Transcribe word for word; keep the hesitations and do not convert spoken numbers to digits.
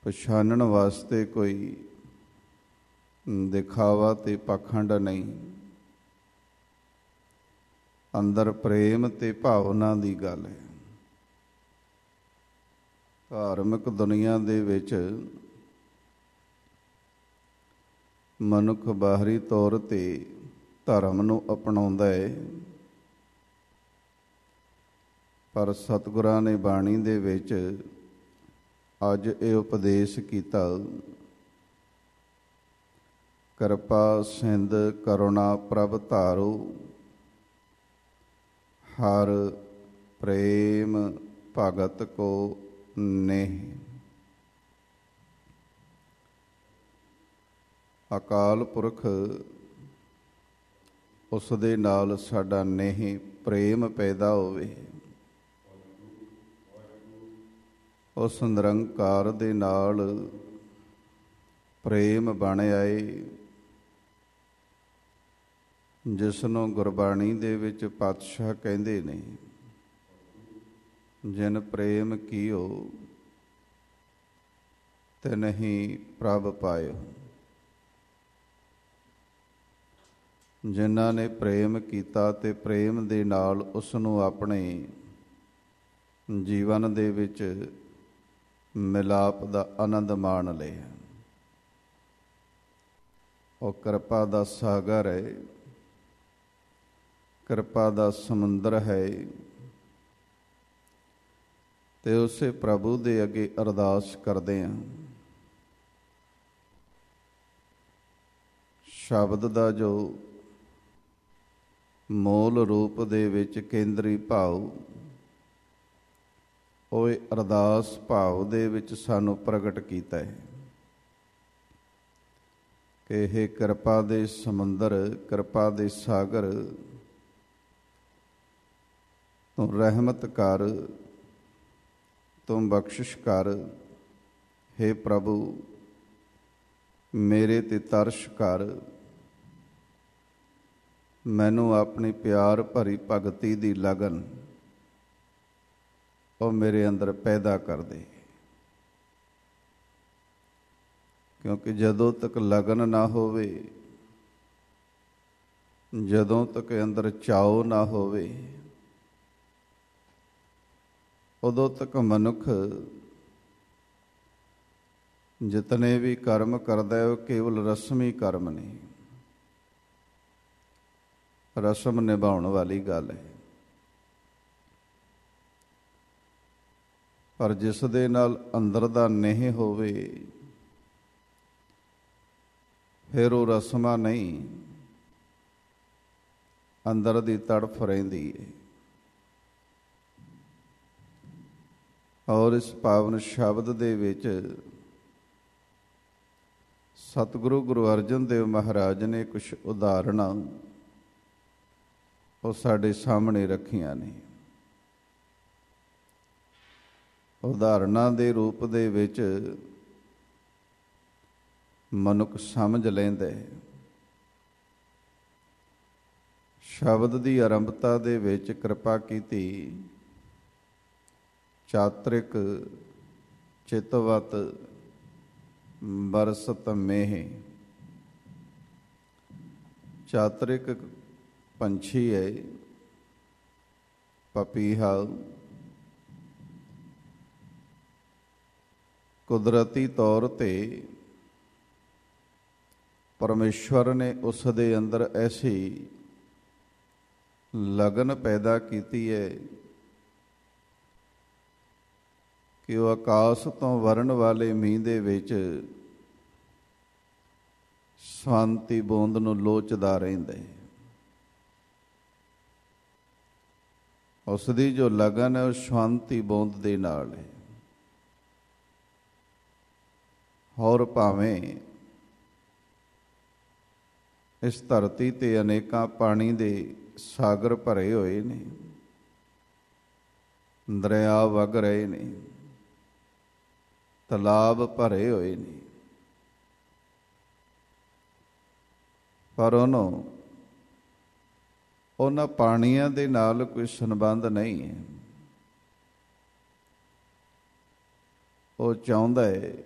ਪਛਾਣਨ ਵਾਸਤੇ ਕੋਈ ਦਿਖਾਵਾ ਤੇ ਪਾਖੰਡ ਨਹੀਂ। ਅੰਦਰ ਪ੍ਰੇਮ ਤੇ ਭਾਵਨਾ ਦੀ ਗੱਲ ਹੈ। ਧਾਰਮਿਕ ਦੁਨੀਆ ਦੇ ਵਿੱਚ ਮਨੁੱਖ ਬਾਹਰੀ ਤੌਰ ਤੇ ਧਰਮ ਨੂੰ ਅਪਣਾਉਂਦਾ ਹੈ, ਪਰ ਸਤਿਗੁਰਾਂ ਨੇ ਬਾਣੀ ਦੇ ਵਿੱਚ ਅੱਜ ਇਹ ਉਪਦੇਸ਼ ਕੀਤਾ, ਕਿਰਪਾ ਸਿੰਧ ਕਰੁਣਾ ਪ੍ਰਭ ਧਾਰੋ, ਹਰ ਪ੍ਰੇਮ ਭਗਤ ਕੋ ਨੇਹ। ਅਕਾਲ ਪੁਰਖ ਉਸ ਦੇ ਨਾਲ ਸਾਡਾ ਨੇਹ ਪ੍ਰੇਮ ਪੈਦਾ ਹੋਵੇ, ਉਸ ਨਿਰੰਕਾਰ ਦੇ ਨਾਲ ਪ੍ਰੇਮ ਬਣ ਆਏ, ਜਿਸ ਨੂੰ ਗੁਰਬਾਣੀ ਦੇ ਵਿੱਚ ਪਾਤਸ਼ਾਹ ਕਹਿੰਦੇ ਨੇ, ਜਿਨ ਪ੍ਰੇਮ ਕੀਓ ਤਿਨਹੀ ਪ੍ਰਭ ਪਾਇਓ। ਜਿਨ੍ਹਾਂ ਨੇ ਪ੍ਰੇਮ ਕੀਤਾ ਤੇ ਪ੍ਰੇਮ ਦੇ ਨਾਲ ਉਸ ਨੂੰ ਆਪਣੇ ਜੀਵਨ ਦੇ ਵਿੱਚ ਮਿਲਾਪ ਦਾ ਆਨੰਦ ਮਾਣ ਲਿਆ, ਉਹ ਕਿਰਪਾ ਦਾ ਸਾਗਰ ਹੈ, ਕਿਰਪਾ ਦਾ ਸਮੁੰਦਰ ਹੈ। ਤੇ ਉਸੇ ਪ੍ਰਭੂ ਦੇ ਅੱਗੇ ਅਰਦਾਸ ਕਰਦੇ ਹਾਂ, ਸ਼ਬਦ ਦਾ ਜੋ ਮੂਲ ਰੂਪ ਦੇ ਵਿੱਚ ਕੇਂਦਰੀ ਭਾਵ, ਉਹ ਅਰਦਾਸ ਭਾਵ ਦੇ ਵਿੱਚ ਸਾਨੂੰ ਪ੍ਰਗਟ ਕੀਤਾ ਹੈ ਕਿ ਇਹ ਕਿਰਪਾ ਦੇ ਸਮੁੰਦਰ, ਕਿਰਪਾ ਦੇ ਸਾਗਰ, ਤੂੰ ਰਹਿਮਤ ਕਰ, ਤੂੰ ਬਖਸ਼ਿਸ਼ ਕਰ। ਹੇ ਪ੍ਰਭੂ ਮੇਰੇ ਤੇ ਤਰਸ ਕਰ, ਮੈਨੂੰ ਆਪਣੀ ਪਿਆਰ ਭਰੀ ਭਗਤੀ ਦੀ ਲਗਨ ਉਹ ਮੇਰੇ ਅੰਦਰ ਪੈਦਾ ਕਰ ਦੇ। ਕਿਉਂਕਿ ਜਦੋਂ ਤੱਕ ਲਗਨ ਨਾ ਹੋਵੇ, ਜਦੋਂ ਤੱਕ ਅੰਦਰ ਚਾਅ ਨਾ ਹੋਵੇ, ਉਦੋਂ ਤੱਕ ਮਨੁੱਖ ਜਿਤਨੇ ਵੀ ਕਰਮ ਕਰਦਾ ਹੈ ਉਹ ਕੇਵਲ ਰਸਮੀ ਕਰਮ ਨੇ, ਰਸਮ ਨਿਭਾਉਣ ਵਾਲੀ ਗੱਲ ਹੈ। ਪਰ ਜਿਸ ਦੇ ਨਾਲ ਅੰਦਰ ਦਾ ਨੇਹ ਹੋਵੇ, ਫਿਰ ਉਹ ਰਸਮਾਂ ਨਹੀਂ, ਅੰਦਰ ਦੀ ਤੜਫ ਰਹਿੰਦੀ ਹੈ। ਔਰ ਇਸ ਪਾਵਨ ਸ਼ਬਦ ਦੇ ਵਿੱਚ ਸਤਿਗੁਰੂ ਗੁਰੂ ਅਰਜਨ ਦੇਵ ਮਹਾਰਾਜ ਨੇ ਕੁਛ ਉਦਾਹਰਣਾਂ ਉਹ ਸਾਡੇ ਸਾਹਮਣੇ ਰੱਖੀਆਂ ਨੇ। ਉਦਾਹਰਣਾਂ ਦੇ ਰੂਪ ਦੇ ਵਿੱਚ ਮਨੁੱਖ ਸਮਝ ਲੈਂਦਾ ਹੈ। ਸ਼ਬਦ ਦੀ ਆਰੰਭਤਾ ਦੇ ਵਿੱਚ ਕਿਰਪਾ ਕੀਤੀ, ਚਾਤ੍ਰਿਕ ਚਿਤਵਤ ਬਰਸਤ ਮੇਹ। ਚਾਤ੍ਰਿਕ ਪੰਛੀ ਹੈ, ਪਪੀਹਾ, ਕੁਦਰਤੀ ਤੌਰ ਤੇ ਪਰਮੇਸ਼ਵਰ ਨੇ ਉਸ ਦੇ ਅੰਦਰ ਐਸੀ ਲਗਨ ਪੈਦਾ ਕੀਤੀ ਹੈ ਕਿ ਉਹ ਆਕਾਸ਼ ਤੋਂ ਵਰਨ ਵਾਲੇ ਮੀਂਹ ਦੇ ਵਿੱਚ ਸ਼ਾਂਤੀ ਬੂੰਦ ਨੂੰ ਲੋਚਦਾ ਰਹਿੰਦਾ ਹੈ। ਉਸ ਦੀ ਜੋ ਲਗਨ ਹੈ ਉਹ ਸ਼ਾਂਤੀ ਬੂੰਦ ਦੇ ਨਾਲ ਹੈ। ਹੋਰ ਭਾਵੇਂ ਇਸ ਧਰਤੀ ਤੇ ਅਨੇਕਾਂ ਪਾਣੀ ਦੇ ਸਾਗਰ ਭਰੇ ਹੋਏ ਨੇ, ਦਰਿਆ ਵਗ ਰਹੇ ਨੇ, ਤਲਾਬ ਭਰੇ ਹੋਏ ਨੇ, ਪਰ ਉਹਨੂੰ ਉਹਨਾਂ ਪਾਣੀਆਂ ਦੇ ਨਾਲ ਕੋਈ ਸੰਬੰਧ ਨਹੀਂ ਹੈ। ਉਹ ਚਾਹੁੰਦਾ ਹੈ